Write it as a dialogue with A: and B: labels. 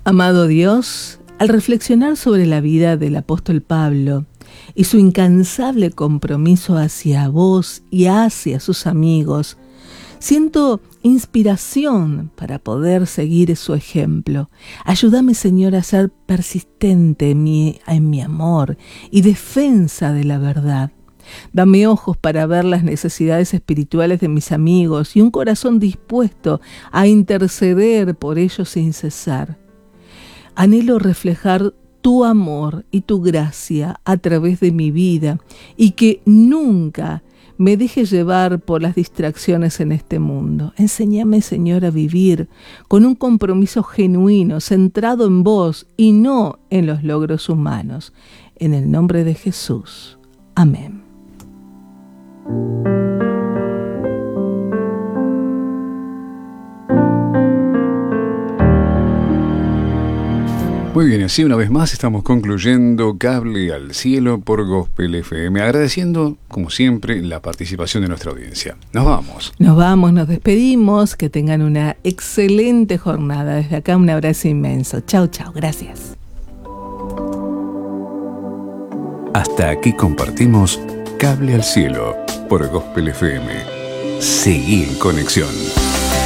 A: Amado Dios, al reflexionar sobre la vida del apóstol Pablo y su incansable compromiso hacia vos y hacia sus amigos, siento inspiración para poder seguir su ejemplo. Ayúdame, Señor, a ser persistente en mi amor y defensa de la verdad. Dame ojos para ver las necesidades espirituales de mis amigos y un corazón dispuesto a interceder por ellos sin cesar. Anhelo reflejar tu amor y tu gracia a través de mi vida y que nunca me deje llevar por las distracciones en este mundo. Enséñame, Señor, a vivir con un compromiso genuino, centrado en vos y no en los logros humanos. En el nombre de Jesús. Amén.
B: Muy bien, así una vez más estamos concluyendo Cable al Cielo por Gospel FM, agradeciendo, como siempre, la participación de nuestra audiencia. Nos vamos, nos despedimos, que tengan una excelente jornada. Desde acá un abrazo inmenso. Chau, chau, gracias. Hasta aquí compartimos Cable al Cielo por Gospel FM. Seguí en conexión.